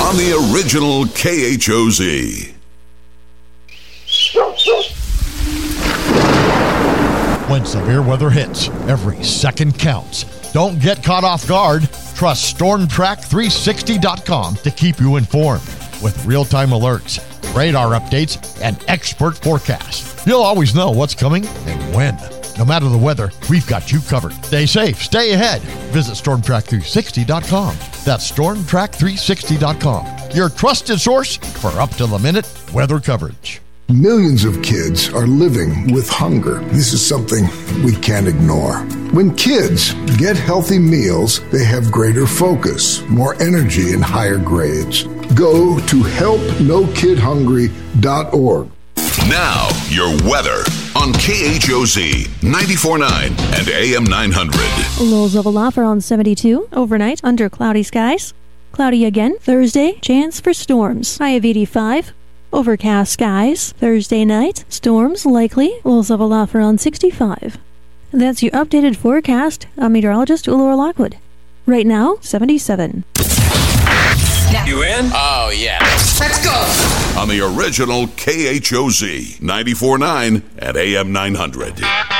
on the original KHOZ. When severe weather hits, every second counts. Don't get caught off guard. Trust StormTrack360.com to keep you informed with real-time alerts, radar updates, and expert forecasts. You'll always know what's coming and when. No matter the weather, we've got you covered. Stay safe, stay ahead. Visit StormTrack360.com. That's StormTrack360.com, your trusted source for up-to-the-minute weather coverage. Millions of kids are living with hunger. This is something we can't ignore. When kids get healthy meals, they have greater focus, more energy, and higher grades. Go to helpnokidhungry.org. Now, your weather on KHOZ 94.9 and AM 900. Lows of aloft around 72. Overnight, under cloudy skies. Cloudy again. Thursday, chance for storms. High of 85. Overcast skies. Thursday night, storms likely. Lows of aloft around 65. That's your updated forecast. I'm meteorologist Laura Lockwood. Right now, 77. You in? Oh, yeah. Let's go. On the original KHOZ 94.9 at AM 900.